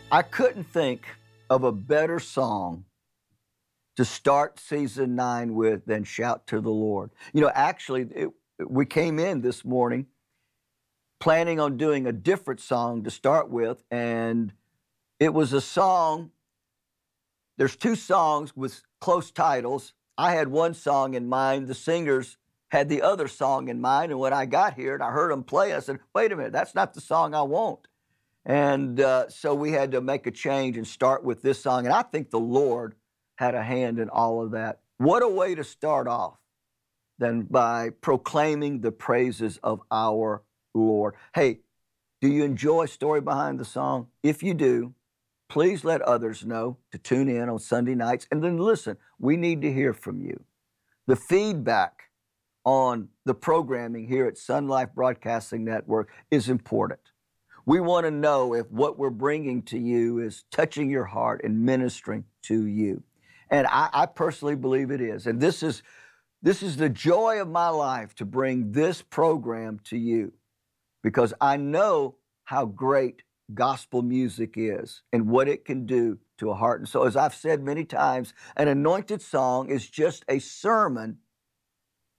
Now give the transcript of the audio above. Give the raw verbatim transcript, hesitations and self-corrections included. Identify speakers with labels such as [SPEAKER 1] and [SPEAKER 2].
[SPEAKER 1] I couldn't think of a better song to start season nine with than Shout to the Lord. You know, actually, it, we came in this morning planning on doing a different song to start with, and it was a song. There's two songs with close titles. I had one song in mind. The singers had the other song in mind. And when I got here and I heard them play, I said, wait a minute, that's not the song I want. And uh, so we had to make a change and start with this song. And I think the Lord had a hand in all of that. What a way to start off than by proclaiming the praises of our Lord. Hey, do you enjoy Story Behind the Song? If you do, please let others know to tune in on Sunday nights. And then listen, we need to hear from you. The feedback on the programming here at Sun Life Broadcasting Network is important. We want to know if what we're bringing to you is touching your heart and ministering to you. And I, I personally believe it is. And this is, this is the joy of my life to bring this program to you, because I know how great gospel music is and what it can do to a heart. And so, as I've said many times, an anointed song is just a sermon